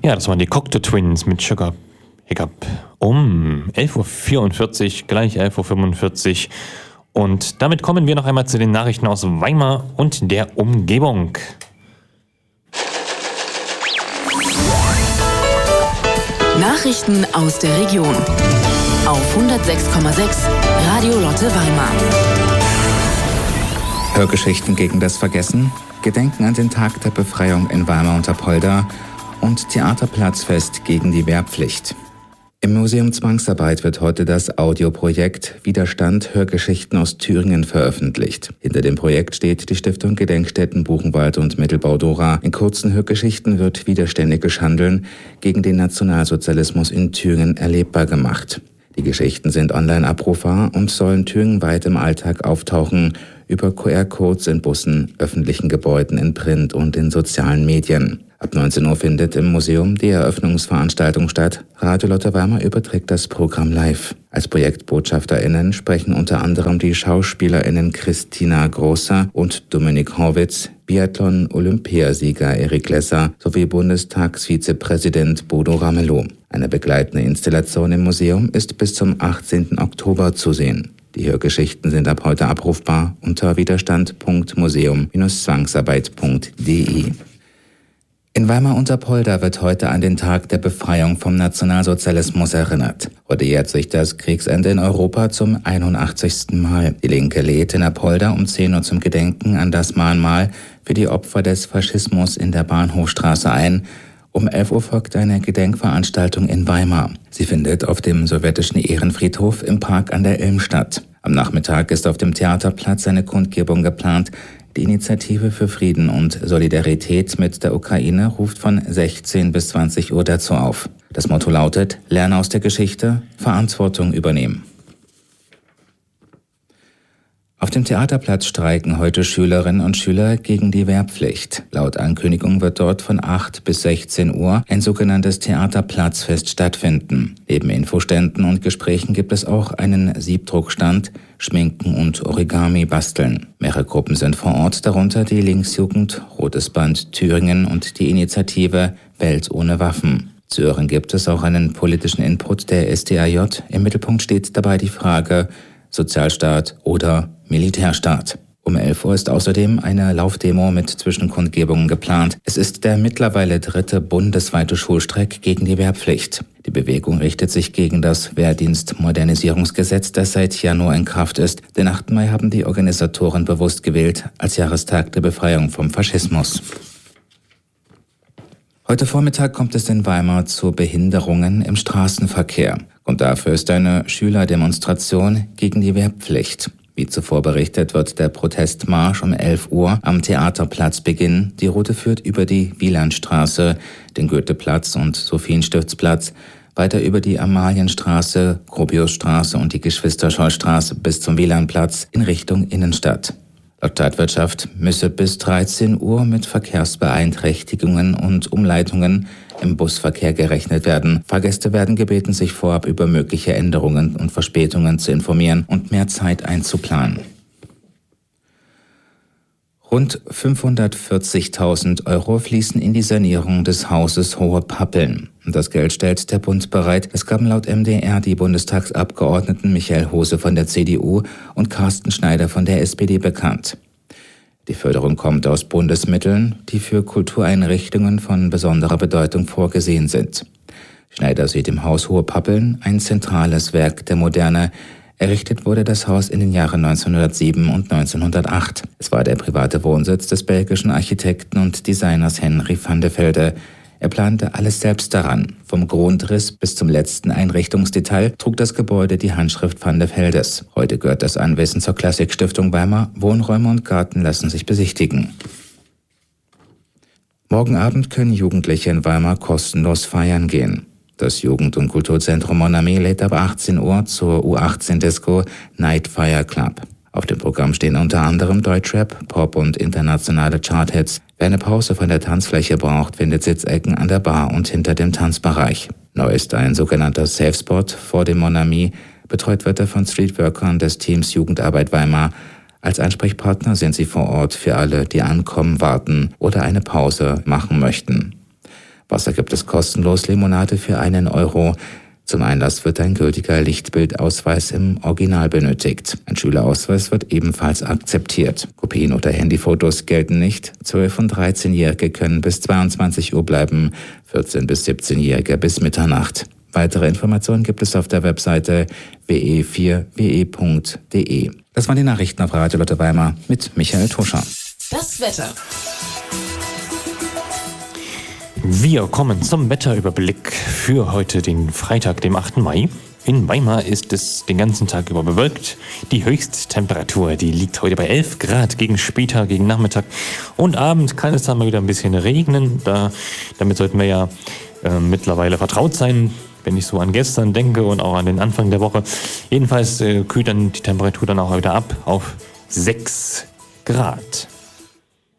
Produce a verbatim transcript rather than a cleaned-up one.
Ja, das waren die Cocteau Twins mit Sugar Hiccup um elf Uhr vierundvierzig, gleich elf Uhr fünfundvierzig. Und damit kommen wir noch einmal zu den Nachrichten aus Weimar und der Umgebung. Nachrichten aus der Region auf hundertsechs Komma sechs Radio Lotte Weimar. Hörgeschichten gegen das Vergessen, Gedenken an den Tag der Befreiung in Weimar und Apolda und Theaterplatzfest gegen die Wehrpflicht. Im Museum Zwangsarbeit wird heute das Audioprojekt Widerstand Hörgeschichten aus Thüringen veröffentlicht. Hinter dem Projekt steht die Stiftung Gedenkstätten Buchenwald und Mittelbau-Dora. In kurzen Hörgeschichten wird widerständiges Handeln gegen den Nationalsozialismus in Thüringen erlebbar gemacht. Die Geschichten sind online abrufbar und sollen thüringenweit im Alltag auftauchen, über Q R-Codes in Bussen, öffentlichen Gebäuden, in Print und in sozialen Medien. Ab neunzehn Uhr findet im Museum die Eröffnungsveranstaltung statt. Radio Lotte Weimar überträgt das Programm live. Als ProjektbotschafterInnen sprechen unter anderem die SchauspielerInnen Christina Großer und Dominik Horwitz, Biathlon-Olympiasieger Erik Lesser sowie Bundestagsvizepräsident Bodo Ramelow. Eine begleitende Installation im Museum ist bis zum achtzehnten Oktober zu sehen. Die Hörgeschichten sind ab heute abrufbar unter widerstand punkt museum Bindestrich zwangsarbeit punkt de. In Weimar und Apolda wird heute an den Tag der Befreiung vom Nationalsozialismus erinnert. Heute jährt sich das Kriegsende in Europa zum einundachtzigsten Mal. Die Linke lädt in Apolda um zehn Uhr zum Gedenken an das Mahnmal für die Opfer des Faschismus in der Bahnhofstraße ein. Um elf Uhr folgt eine Gedenkveranstaltung in Weimar. Sie findet auf dem sowjetischen Ehrenfriedhof im Park an der Ilm statt. Am Nachmittag ist auf dem Theaterplatz eine Kundgebung geplant. Die Initiative für Frieden und Solidarität mit der Ukraine ruft von sechzehn bis zwanzig Uhr dazu auf. Das Motto lautet: Lerne aus der Geschichte, Verantwortung übernehmen. Auf dem Theaterplatz streiken heute Schülerinnen und Schüler gegen die Wehrpflicht. Laut Ankündigung wird dort von acht bis sechzehn Uhr ein sogenanntes Theaterplatzfest stattfinden. Neben Infoständen und Gesprächen gibt es auch einen Siebdruckstand, Schminken und Origami basteln. Mehrere Gruppen sind vor Ort, darunter die Linksjugend, Rotes Band Thüringen und die Initiative Welt ohne Waffen. Zu hören gibt es auch einen politischen Input der S D A J. Im Mittelpunkt steht dabei die Frage Sozialstaat oder Militärstaat. Um elf Uhr ist außerdem eine Laufdemo mit Zwischenkundgebungen geplant. Es ist der mittlerweile dritte bundesweite Schulstreik gegen die Wehrpflicht. Die Bewegung richtet sich gegen das Wehrdienstmodernisierungsgesetz, das seit Januar in Kraft ist. Den achten Mai haben die Organisatoren bewusst gewählt als Jahrestag der Befreiung vom Faschismus. Heute Vormittag kommt es in Weimar zu Behinderungen im Straßenverkehr. Grund dafür ist eine Schülerdemonstration gegen die Wehrpflicht. Wie zuvor berichtet, wird der Protestmarsch um elf Uhr am Theaterplatz beginnen. Die Route führt über die Wielandstraße, den Goetheplatz und Sophienstiftsplatz, weiter über die Amalienstraße, Gropiusstraße und die Geschwister-Scholl-Straße bis zum Wielandplatz in Richtung Innenstadt. Laut Stadtwirtschaft müsse bis dreizehn Uhr mit Verkehrsbeeinträchtigungen und Umleitungen im Busverkehr gerechnet werden. Fahrgäste werden gebeten, sich vorab über mögliche Änderungen und Verspätungen zu informieren und mehr Zeit einzuplanen. Rund fünfhundertvierzigtausend Euro fließen in die Sanierung des Hauses Hohe Pappeln. Das Geld stellt der Bund bereit. Es gaben laut M D R die Bundestagsabgeordneten Michael Hose von der C D U und Carsten Schneider von der S P D bekannt. Die Förderung kommt aus Bundesmitteln, die für Kultureinrichtungen von besonderer Bedeutung vorgesehen sind. Schneider sieht im Haus Hohe Pappeln ein zentrales Werk der Moderne. Errichtet wurde das Haus in den Jahren neunzehnhundertsieben und neunzehnhundertacht. Es war der private Wohnsitz des belgischen Architekten und Designers Henry van de Velde. Er plante alles selbst daran. Vom Grundriss bis zum letzten Einrichtungsdetail trug das Gebäude die Handschrift van de Veldes. Heute gehört das Anwesen zur Klassikstiftung Weimar. Wohnräume und Garten lassen sich besichtigen. Morgen Abend können Jugendliche in Weimar kostenlos feiern gehen. Das Jugend- und Kulturzentrum Mon Ami lädt ab achtzehn Uhr zur U achtzehn Disco Nightfire Club. Auf dem Programm stehen unter anderem Deutschrap, Pop und internationale Charthits. Wer eine Pause von der Tanzfläche braucht, findet Sitzecken an der Bar und hinter dem Tanzbereich. Neu ist ein sogenannter Safe Spot vor dem Mon Ami. Betreut wird er von Streetworkern des Teams Jugendarbeit Weimar. Als Ansprechpartner sind sie vor Ort für alle, die ankommen, warten oder eine Pause machen möchten. Wasser gibt es kostenlos, Limonade für einen Euro. Zum Einlass wird ein gültiger Lichtbildausweis im Original benötigt. Ein Schülerausweis wird ebenfalls akzeptiert. Kopien oder Handyfotos gelten nicht. zwölf- und dreizehnjährige können bis zweiundzwanzig Uhr bleiben, vierzehn- bis siebzehnjährige bis Mitternacht. Weitere Informationen gibt es auf der Webseite w e vier w e punkt d e. Das waren die Nachrichten auf Radio Lotte Weimar mit Michael Tuscher. Das Wetter. Wir kommen zum Wetterüberblick für heute, den Freitag, dem achten Mai. In Weimar ist es den ganzen Tag über bewölkt. Die Höchsttemperatur, die liegt heute bei elf Grad, gegen später, gegen Nachmittag. Und abends kann es dann mal wieder ein bisschen regnen. Da, damit sollten wir ja äh, mittlerweile vertraut sein, wenn ich so an gestern denke und auch an den Anfang der Woche. Jedenfalls äh, kühlt dann die Temperatur dann auch wieder ab auf sechs Grad.